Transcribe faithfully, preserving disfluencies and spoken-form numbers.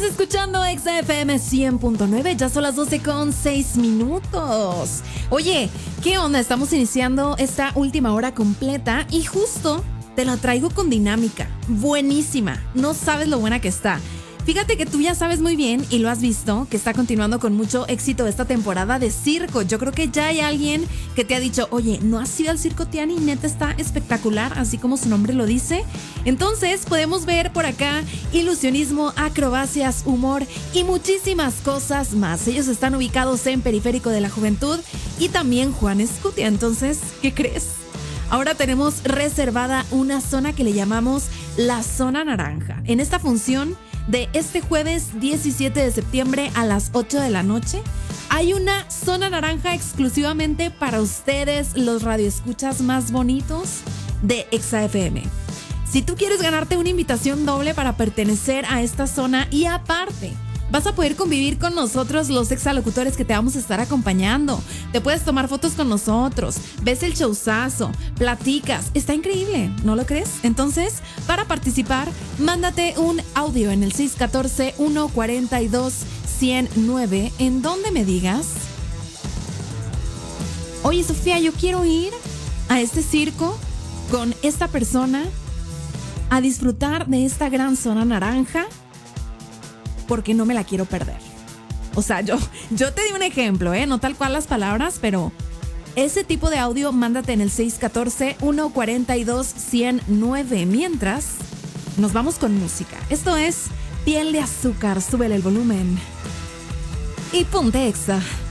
escuchando Exa F M cien punto nueve, ya son las doce con seis minutos. Oye, ¿qué onda? Estamos iniciando esta última hora completa y justo te la traigo con dinámica. Buenísima, no sabes lo buena que está. Fíjate que tú ya sabes muy bien y lo has visto, que está continuando con mucho éxito esta temporada de circo. Yo creo que ya hay alguien que te ha dicho, oye, ¿no has ido al circo, Tiani? Neta está espectacular, así como su nombre lo dice. Entonces podemos ver por acá ilusionismo, acrobacias, humor y muchísimas cosas más. Ellos están ubicados en Periférico de la Juventud y también Juan Escutia. Entonces, ¿qué crees? Ahora tenemos reservada una zona que le llamamos la Zona Naranja. En esta función de este jueves diecisiete de septiembre a las ocho de la noche, hay una zona naranja exclusivamente para ustedes, los radioescuchas más bonitos de Exa F M. Si tú quieres ganarte una invitación doble para pertenecer a esta zona y aparte vas a poder convivir con nosotros, los exalocutores que te vamos a estar acompañando. Te puedes tomar fotos con nosotros, ves el showzazo, platicas. Está increíble, ¿no lo crees? Entonces, para participar, mándate un audio en el seis uno cuatro, uno cuatro dos, uno cero nueve en donde me digas: oye, Sofía, yo quiero ir a este circo con esta persona a disfrutar de esta gran zona naranja, porque no me la quiero perder. O sea, yo, yo te di un ejemplo, ¿eh? No tal cual las palabras, pero ese tipo de audio mándate en el seis uno cuatro, uno cuatro dos, uno cero nueve. Mientras, nos vamos con música. Esto es Piel de Azúcar. Súbele el volumen y ponte Exa.